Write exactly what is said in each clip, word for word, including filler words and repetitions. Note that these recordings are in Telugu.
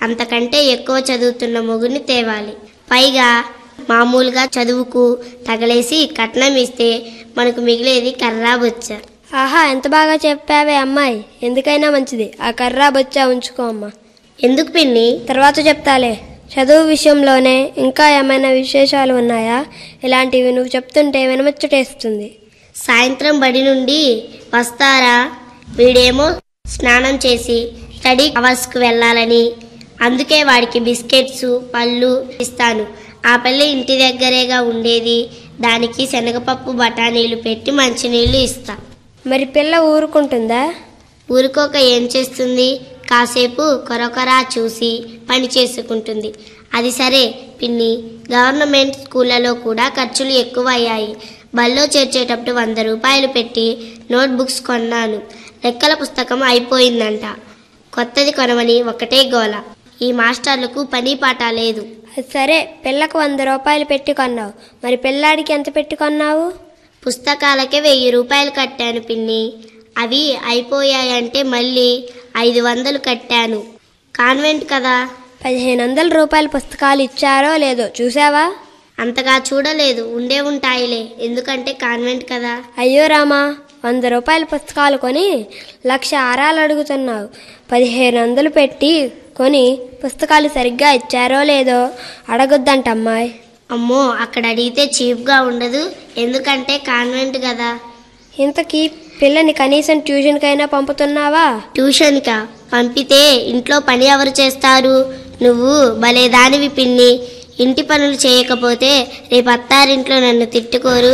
అంతకంటే ఎక్కువ చదువుతున్న మొగుడిని తేవాలి. పైగా మామూలుగా చదువుకు తగలేసి కట్నం ఇస్తే మనకు మిగిలేది కర్రా బొచ్చ. ఆహా, ఎంత బాగా చెప్పావే అమ్మాయి. ఎందుకైనా మంచిది ఆ కర్రా బొచ్చా ఉంచుకో అమ్మా. ఎందుకు పిన్ని? తర్వాత చెప్తాలే. చదువు విషయంలోనే ఇంకా ఏమైనా విశేషాలు ఉన్నాయా? ఇలాంటివి నువ్వు చెప్తుంటే వినముచ్చటేస్తుంది. సాయంత్రం బడి నుండి వస్తారా, వీడేమో స్నానం చేసి స్టడీ అవర్స్కు వెళ్ళాలని, అందుకే వాడికి బిస్కెట్స్ పళ్ళు ఇస్తాను. ఆ పల్లె ఇంటి దగ్గరేగా ఉండేది, దానికి శనగపప్పు బఠానీలు పెట్టి మంచినీళ్ళు ఇస్తా. మరి పిల్ల ఊరుకుంటుందా? ఊరుకోక ఏం చేస్తుంది? కాసేపు కొరకొరా చూసి పని చేసుకుంటుంది. అది సరే పిన్ని, గవర్నమెంట్ స్కూళ్ళలో కూడా ఖర్చులు ఎక్కువ అయ్యాయి. బల్లో చేర్చేటప్పుడు వంద రూపాయలు పెట్టి నోట్ బుక్స్ కొన్నాను. లెక్కల పుస్తకం అయిపోయిందంట, కొత్తది కొనమని ఒకటే గోల. ఈ మాస్టర్లకు పని పాట లేదు. సరే, పిల్లకు వంద రూపాయలు పెట్టి కొన్నావు, మరి పిల్లాడికి ఎంత పెట్టి కొన్నావు? పుస్తకాలకే వెయ్యి రూపాయలు కట్టాను పిన్ని. అవి అయిపోయాయంటే మళ్ళీ ఐదు వందలు కట్టాను. కాన్వెంట్ కదా. పదిహేను వందల రూపాయల పుస్తకాలు ఇచ్చారో లేదో చూసావా? అంతగా చూడలేదు, ఉండే ఉంటాయిలే, ఎందుకంటే కాన్వెంట్ కదా. అయ్యో రామా, వంద రూపాయల పుస్తకాలు కొని లక్ష ఆరాలు అడుగుతున్నావు. పదిహేను వందలు పెట్టి కొని పుస్తకాలు సరిగ్గా ఇచ్చారో లేదో అడగొద్దంటమ్మాయి. అమ్మో, అక్కడ అడిగితే చీప్గా ఉండదు, ఎందుకంటే కాన్వెంట్ కదా. ఇంతకీ పిల్లని కనీసం ట్యూషన్కైనా పంపుతున్నావా? ట్యూషన్కా పంపితే ఇంట్లో పని ఎవరు చేస్తారు? నువ్వు భలే దానివి పిన్ని. ఇంటి పనులు చేయకపోతే రేపు అత్తారింట్లో నన్ను తిట్టుకోరు?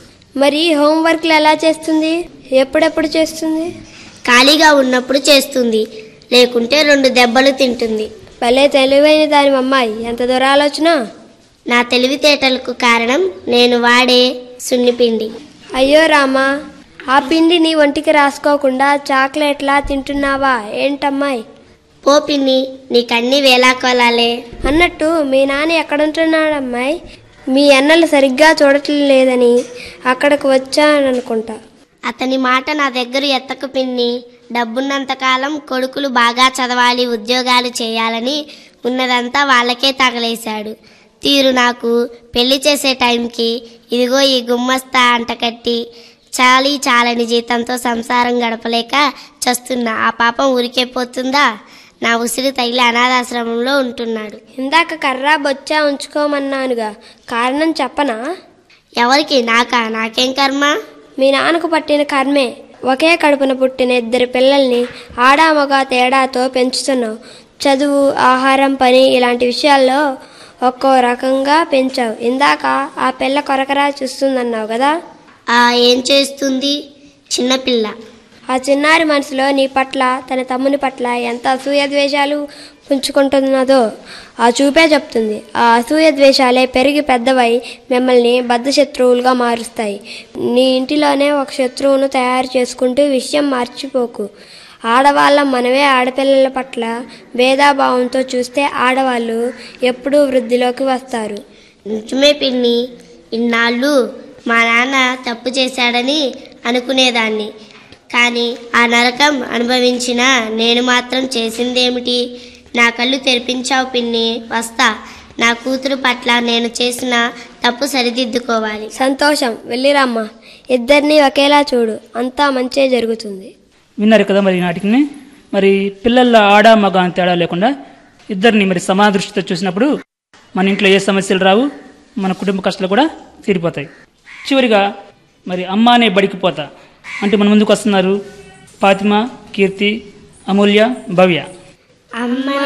మరి హోంవర్క్లు ఎలా చేస్తుంది? ఎప్పుడెప్పుడు చేస్తుంది? ఖాళీగా ఉన్నప్పుడు చేస్తుంది, లేకుంటే రెండు దెబ్బలు తింటుంది. భలే తెలివైన దాని అమ్మాయి, ఎంత దురాలోచన. నా తెలివితేటలకు కారణం నేను వాడే సున్నిపిండి. అయ్యో రామా, ఆ పిండి నీ ఒంటికి రాసుకోకుండా చాక్లెట్లా తింటున్నావా ఏంటమ్మాయి? పో పిన్ని, నీకన్నీ వేలాకోలాలే. అన్నట్టు మీ నాన్న ఎక్కడుంటున్నాడమ్మాయి? మీ అన్నలు సరిగ్గా చూడటం లేదని అక్కడికి వచ్చాననుకుంటా. అతని మాట నా దగ్గర ఎత్తకు పిన్ని. డబ్బున్నంతకాలం కొడుకులు బాగా చదవాలి, ఉద్యోగాలు చేయాలని ఉన్నదంతా వాళ్ళకే తగలేశాడు. తీరు నాకు పెళ్లి చేసే టైంకి ఇదిగో ఈ గుమ్మస్తా అంటకట్టి చాలీ చాలని జీతంతో సంసారం గడపలేక చస్తున్నా. ఆ పాపం ఊరికే పోతుందా? నా ఉసిరి తగిలి అనాథాశ్రమంలో ఉంటున్నాడు. ఇందాక కర్రా బొచ్చా ఉంచుకోమన్నానుగా, కారణం చెప్పనా? ఎవరికి? నాకా? నాకేం కర్మ? మీ నాన్నకు పట్టిన కర్మే. ఒకే కడుపున పుట్టిన ఇద్దరు పిల్లల్ని ఆడా మగ తేడాతో పెంచుతున్నావు. చదువు, ఆహారం, పని ఇలాంటి విషయాల్లో ఒక్కో రకంగా పెంచావు. ఇందాక ఆ పిల్ల కొరకరా చూస్తుందన్నావు కదా. ఆ ఏం చేస్తుంది? చిన్నపిల్ల. ఆ చిన్నారి మనసులో నీ పట్ల, తన తమ్ముని పట్ల ఎంత అసూయ ద్వేషాలు పుంజుకుంటున్నదో ఆ చూపే చెప్తుంది. ఆ అసూయ ద్వేషాలే పెరిగి పెద్దవై మిమ్మల్ని బద్ధశత్రువులుగా మారుస్తాయి. నీ ఇంటిలోనే ఒక శత్రువును తయారు చేసుకుంటూ విషయం మర్చిపోకు. ఆడవాళ్ళం మనమే ఆడపిల్లల పట్ల భేదాభావంతో చూస్తే ఆడవాళ్ళు ఎప్పుడూ వృద్ధిలోకి వస్తారు. నిజమే పిన్ని. ఇన్నాళ్ళు మా నాన్న తప్పు చేశాడని అనుకునేదాన్ని, కానీ ఆ నరకం అనుభవించిన నేను మాత్రం చేసిందేమిటి? నా కళ్ళు తెరిపించావు పిన్ని. వస్తా. నా కూతురు పట్ల నేను చేసిన తప్పు సరిదిద్దుకోవాలి. సంతోషం, వెళ్ళిరామ్మా. ఇద్దరిని ఒకేలా చూడు, అంతా మంచే జరుగుతుంది. విన్నారు కదా మరి నాటికి. మరి పిల్లల్లో ఆడ మగ అని తేడా లేకుండా ఇద్దరిని మరి సమాన దృష్టితో చూసినప్పుడు మన ఇంట్లో ఏ సమస్యలు రావు, మన కుటుంబ కష్టాలు కూడా తీరిపోతాయి. చివరిగా మరి అమ్మ అనే బడికి పోతా అంటే మన ముందుకు వస్తున్నారు ఫాతిమా, కీర్తి, అమూల్య, భవ్య. అమ్మ